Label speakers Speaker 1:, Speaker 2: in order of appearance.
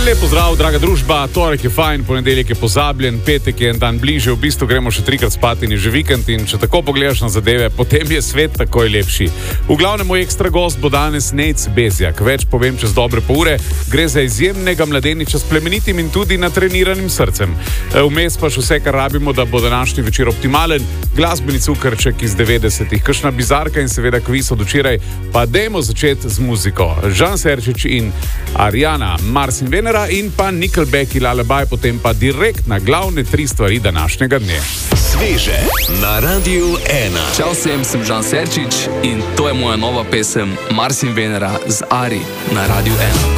Speaker 1: Lepo zdrav, draga družba, torek je fajn, ponedeljek je pozabljen, petek je en dan bliže, v bistvu gremo še 3krat spati in je že vikend in če tako pogledaš na zadeve, potem je svet takoj lepši. V glavnem moj ekstra gost bo danes Nejc Bezjak, več povem čez dobre pol ure, gre za izjemnega mladeniča s plemenitim in tudi natreniranim srcem. Vmes pa še vse, kar rabimo, da bo današnji večer optimalen, glasbeni cukrček iz 90-ih, kakšna bizarka in seveda kviz od včeraj, pa dajmo začeti z muziko. Žan Serčič in Ariana, Mars in Venera in pa Nickelback in Lullaby, potem pa direkt na glavne 3 stvari današnjega dne.
Speaker 2: Sveže na Radiu 1.
Speaker 3: Čau vsem, sem Žan Serčič in to je moja nova pesem Mars in Venera z Ari na Radiu 1.